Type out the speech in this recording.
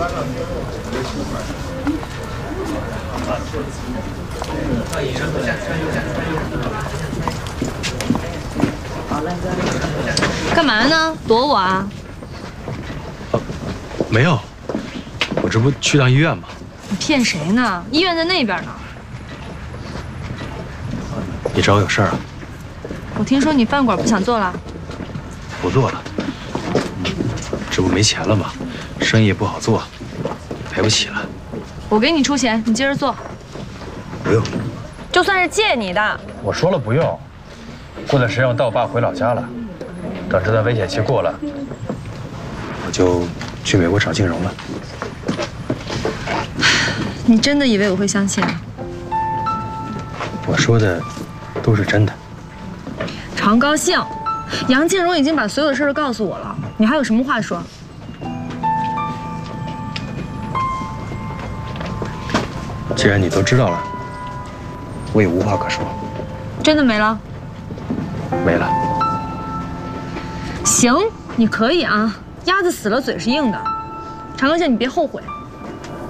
干嘛呢？躲我啊？ 没有，我这不去趟医院吗？ 你骗谁呢？医院在那边呢。 你找我有事儿啊？ 我听说你饭馆不想做了。 不做了。这不没钱了吗？生意不好做，赔不起了。 我给你出钱，你接着做。 不用。 就算是借你的。 我说了不用。过段时间我带我爸回老家了，等这段危险期过了， 我就去美国找静荣了。 你真的以为我会相信啊？ 我说的都是真的。 常高兴，杨静荣已经把所有的事都告诉我了，你还有什么话说？ 既然你都知道了，我也无话可说。 真的没了？ 没了。 行，你可以啊。鸭子死了，嘴是硬的。常高兴，你别后悔。